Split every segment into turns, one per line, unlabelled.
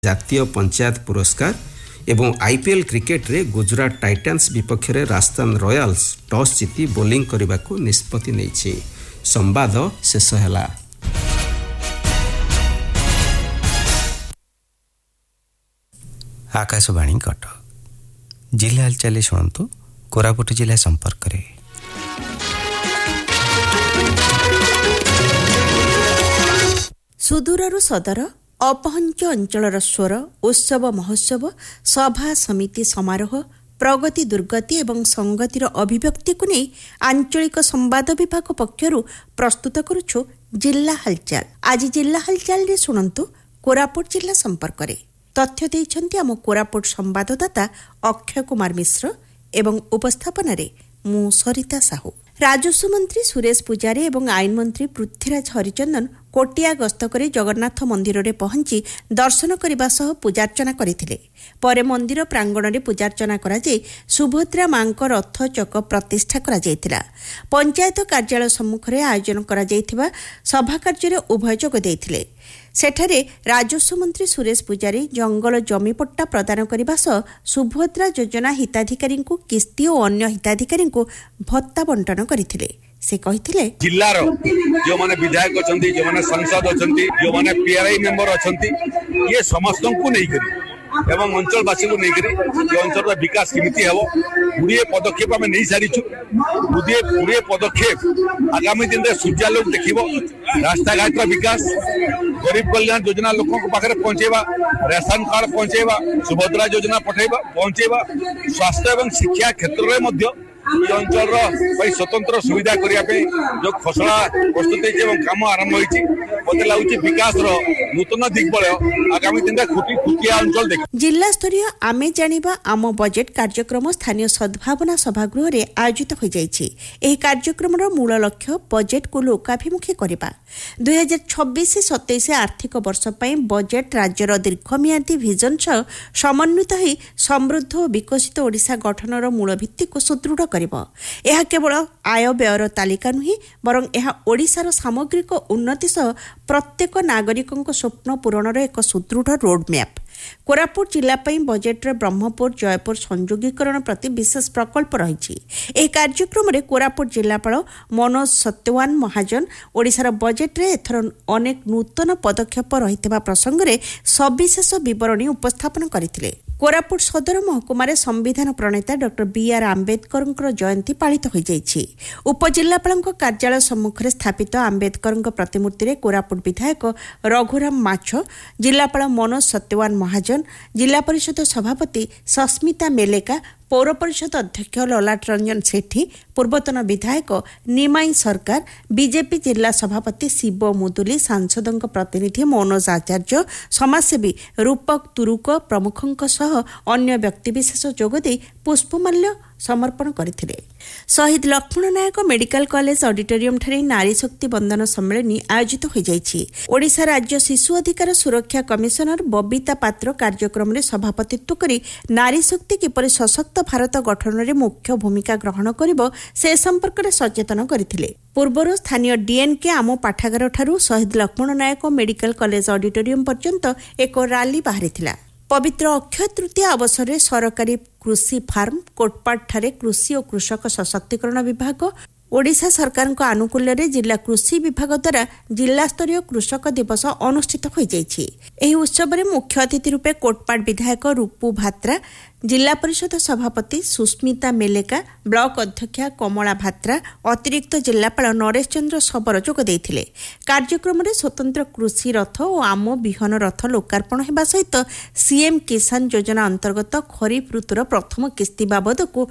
ଜାତୀୟ ପଞ୍ଚାୟତ ପୁରସ୍କାର ଏବଂ ଆଇପିଏଲ୍ କ୍ରିକେଟରେ ଗୁଜରାଟ ଟାଇଟାନ୍ସ ବିପକ୍ଷରେ ରାଜସ୍ଥାନ ରୟାଲ୍ସ ଟସ୍ ଜିତି ବୋଲିଂ କରିବାକୁ ନିଷ୍ପତ୍ତି ନେଇଛି। ସମ୍ବାଦ ଶେଷ ହେଲା।
आकाशवाणी कटक जिला हालचाल शुणु कोरापुट जिला संपर्क में।
सुदूररू सदर अपहंच अंचलर स्वर उत्सव महोत्सव सभा समिति समारोह प्रगति दुर्गति एवं संगतिर अभिव्यक्ति को नहीं आंचलिक संवाद विभाग पक्षरु प्रस्तुत करुछु जिला हालचाल। आज जिला हालचाल रे सुनंतु कोरापुट जिला संपर्क में। तथ्य देइछन्ति आम कोरापुट संवाददाता अक्षय कुमार मिश्र एवं उपस्थापन रे मु सरिता साहू। राजस्व मंत्री सुरेश पूजारी एवं आईन मंत्री पृथ्वीराज हरिचंदन कोटिया गस्त कर जगन्नाथ मंदिर रे पहुंची दर्शन करने सह पूजार्चना करथिले। परे मंदिर प्रांगण रे पूजार्चना करा जाय सुभद्रा मांक रथ चक प्रतिष्ठा करा जायतिला। पंचायत कार्यालय सम्मुख रे आयोजन करा जायथिबा सभा कार्य रे उभय जोग देथिले। सेठारे राजस्व मंत्री सुरेश पूजारी जंगल जमीपट्टा प्रदान करने सह सुभद्रा योजना हिताधिकारी किस्ती और अन्य हिताधिकारी भत्ता बंटन करथिले। से कहिथिले
जिल्लार जो माने विधायक अछंती जो माने सांसद अछंती जो माने पीआरआई मेंबर अछंती ये समस्त को नहीं करी एवं अंचलवासी को नहीं करी ये अंचल विकास केमिति हेबो गुड़िए पदक्षेप आम नहीं सारीचु। गुड़िए पदक्षेप आगामी दिन में सूर्यालोक देखिबो रास्ता घाट विकास गरीब कल्याण योजना लोकों पाखे पहुंचेबा रेशन कार्ड पहुंचेबा सुभद्रा योजना पहुंचेबा स्वास्थ्य एवं शिक्षा क्षेत्र में मध्य ये अंचल स्वतंत्र सुविधा करने जो खसड़ा प्रस्तुत काम आरंभ होती मत लगुच विकास नूतन दिग्बल आगामी दिन खुटिया अंचल देख।
जिला स्तरीय आमे जानिबा आम बजेट कार्यक्रम स्थानीय सद्भावना सभागृह रे आयोजित हो जाइछि। एही कार्यक्रमर मूल लक्ष्य बजेट को लोकाभिमुखी करबा। 2026-27 आर्थिक वर्ष पई बजेट राज्यर दीर्घमियादी विजन सह समन्वित होई समृद्ध और विकसित ओडिशा गठनर मूल भित्ति को सुदृढ़ करिबो। एहा केवल आय व्ययर तालिका नुहे बरं एहा ओडिशार सामग्रिक उन्नति सह प्रत्येक नागरिकଙ୍କ स्वप्न पूरणर एक सुदृढ़ रोड मैप। कोरापुट जिला पई बजेट रे ब्रह्मपुर जयपुर संयोगीकरण प्रति विशेष प्रकल्प रही। एही कार्यक्रम रे कोरापुट जिलापाल मनोज सत्यवान महाजन ओडिशार बजेट रे एथर अनेक नूतन पदक्षेप रहितबा प्रसंग रे सविशेष विवरणी उपस्थापन करथिले। कोरापुट सदर महकुमार संविधान प्रणेता डॉक्टर बीआर आंबेडकर जयंती पालित हो जाइछि। उपजिल्लापाल कार्यालय सम्मुख स्थापित आंबेडकर प्रतिमूर्ति रे कोरापुट विधायक रघुराम माछ, जिलापाल मनोज सत्यवान महाजन, जिला परिषद सभापति सस्मिता मेलेका, पौर परिषद अध्यक्ष ललाट रंजन सेठी, पूर्वतन विधायक निमाई सरकार, बीजेपी जिला सभापति शिव मुदुली, सांसदों प्रतिनिधि मनोज आचार्य, समाजसेवी रूपक तुरुक प्रमुखों सह अन्य व्यक्तिविशेष जोगदे पुष्पमाल्य समर्पण करथिले। शहीद लक्ष्मण नायक मेडिकल कॉलेज ऑडिटोरियम ठारे नारी शक्ति बंदन सम्मेलन आयोजित हो जाइछि। ओडिशा राज्य शिशु अधिकार सुरक्षा कमिशनर बबिता पात्र कार्यक्रम रे सभापतित्व करी नारी शक्ति किपरि सशक्त भारत गठन रे मुख्य भूमिका ग्रहण करिबो से संपर्क रे सचेतन करथिले। पूर्वर स्थानीय डीएनके आम पाठागार ठारू शहीद लक्ष्मण नायक मेडिकल कॉलेज ऑडिटोरियम पर्यंत एक रैली बाहरिथिला। पवित्र अक्षय तृतीया अवसर में सरकारी कृषि फार्म कोटपाड़ ठारे कृषि और कृषक सशक्तिकरण विभाग ओडिशा सरकार आनुकूल्य रे जिला कृषि विभाग द्वारा जिला स्तरीय कृषक दिवस अनुष्ठित हो जाइछि। एही उत्सव में मुख्य अतिथि रूपे कोटपाड़ विधायक रूपू भात्रा, जिला परिषद सभापति सुस्मिता मेलेका, ब्लॉक अध्यक्षा कमला भात्रा, अतिरिक्त जिलापाल नरेश चंद्र सबर जोग देइथिले। कार्यक्रम में स्वतंत्र कृषि रथ और आम विहन रथ लोकार्पण हेबा सहित सीएम किसान योजना अंतर्गत खरीफ ऋतुर प्रथम किस्ती बाबद को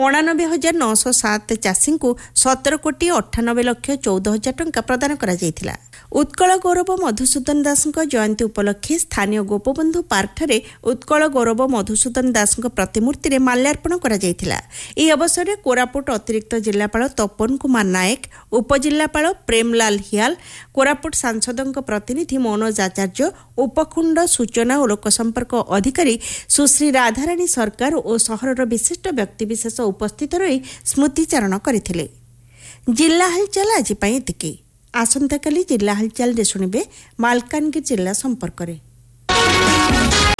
89,907 चाषी को 17,98,14,00,000 टंका प्रदान करा जायतिला। उत्कल गौरव मधुसूदन दास जयंती उपलक्षे स्थानीय गोपबंधु पार्क ठारे उत्कल गौरव मधुसूदन दास प्रतिमूर्ति रे माल्यार्पण करा जायतिला। एही अवसर रे कोरापुट अतिरिक्त जिलापाल तपन कुमार नायक, उपजिल्लापाल प्रेमलाल हियाल, कोरापुट सांसदों प्रतिनिधि मनोज आचार्य, उपखुंड सूचना और लोकसंपर्क अधिकारी सुश्री राधाराणी सरकार और सहरर विशिष्ट व्यक्तिविशेष उपस्थित रही स्मृतिचारण करथिले। जिला हालचाल आज पई एतिकी। आसंताकाली जिला हालचाल रे सुनिबे मालकानगिरी जिला संपर्क रे।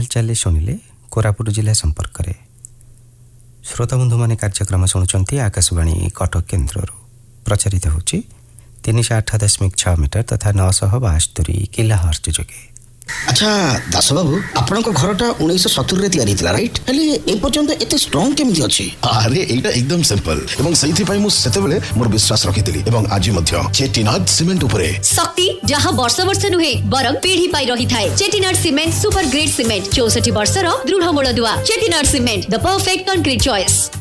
हालचाल शुणिले कोरापुट जिला संपर्क में। श्रोताबंधु मैंने कार्यक्रम शुणुंट आकाशवाणी कटक केन्द्र प्रचारित होची 308.6 मीटर तथा 972 किलोहर्ट्ज जोगे।
अच्छा दास बाबू आपण घरटा 1970 तैयारी थिला राइट हेले ए पर्यंत एते स्ट्रांग केमिति अछि?
अरे एटा एकदम सिंपल एवं सहीथि पई मु सेतेबेले मोर विश्वास रखिथिली एवं आज मध्य चेटिनाड सीमेंट उपरे
शक्ति जहां वर्ष वर्ष नुहे बरम पीढ़ी पाई रही थाए। Chettinad cement super grade cement 64 वर्षर दृढ़ मूल दुआ। Chettinad cement the perfect concrete choice.